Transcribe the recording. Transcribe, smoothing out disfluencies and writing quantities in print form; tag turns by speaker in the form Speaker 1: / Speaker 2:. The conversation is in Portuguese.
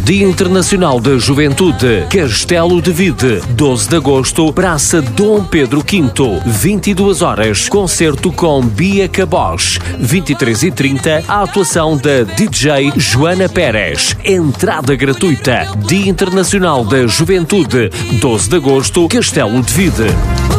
Speaker 1: Dia Internacional da Juventude, Castelo de Vide, 12 de agosto, Praça Dom Pedro V, 22 horas, concerto com Bia Cabos, 23h30, a atuação da DJ Joana Pérez, entrada gratuita. Dia Internacional da Juventude, 12 de agosto, Castelo de Vide.